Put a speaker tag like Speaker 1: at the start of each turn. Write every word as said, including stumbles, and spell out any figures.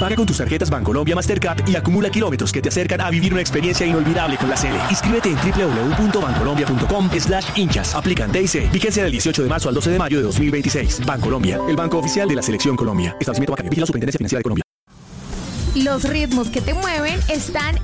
Speaker 1: Paga con tus tarjetas Bancolombia Mastercard y acumula kilómetros que te acercan a vivir una experiencia inolvidable con la Cele. Inscríbete en doble u doble u doble u punto bancolombia punto com slash hinchas. Aplican D y C. Vigencia del dieciocho de marzo al doce de mayo de dos mil veintiséis. Bancolombia, el banco oficial de la Selección Colombia. Establecimiento bancario. Vigila Superintendencia Financiera de Colombia.
Speaker 2: Los ritmos que te mueven están